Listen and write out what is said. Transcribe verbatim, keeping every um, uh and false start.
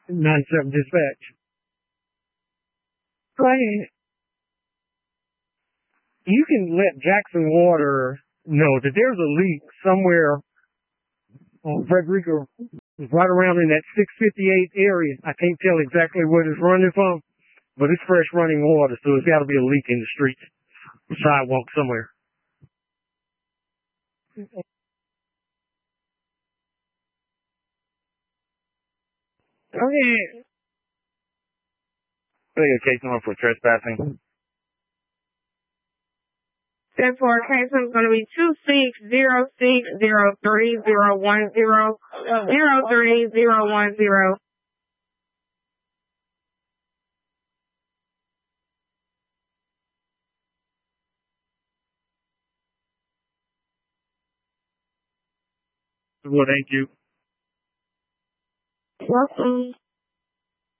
nine seven dispatch. Go ahead. You can let Jackson Water know that there's a leak somewhere on Frederica, right around in that six fifty-eight area. I can't tell exactly what it's running from, but it's fresh running water, so it's got to be a leak in the street, sidewalk somewhere. Okay. I think a case number for trespassing. Therefore, case number is going to be two six zero six zero three zero one zero zero three zero one zero. Well, thank you. Welcome.